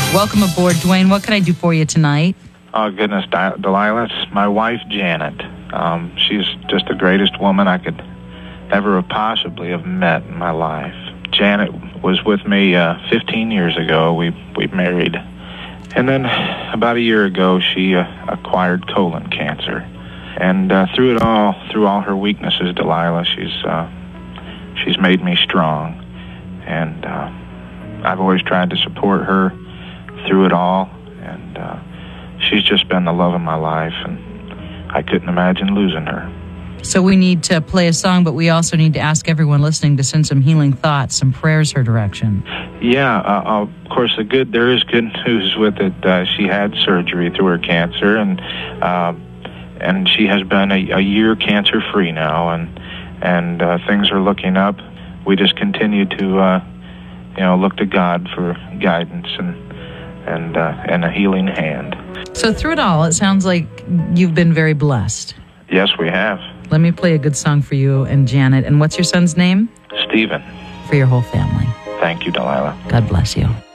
Welcome aboard, Dwayne. What can I do for you tonight? Oh, goodness, Delilah, it's my wife, Janet. She's just the greatest woman I could ever possibly have met in my life. Janet was with me 15 years ago. We married. And then about a year ago, she acquired colon cancer. And through it all, through all her weaknesses, Delilah, she's made me strong. And I've always tried to support her through it all. And she's just been the love of my life, and I couldn't imagine losing her. So we need to play a song, but we also need to ask everyone listening to send some healing thoughts, some prayers her direction. Yeah, of course, there is good news with it. She had surgery through her cancer, and she has been a year cancer-free now, and things are looking up. We just continue to look to God for guidance and a healing hand. So through it all, it sounds like you've been very blessed. Yes, we have. Let me play a good song for you and Janet. And what's your son's name? Stephen. For your whole family. Thank you, Delilah. God bless you.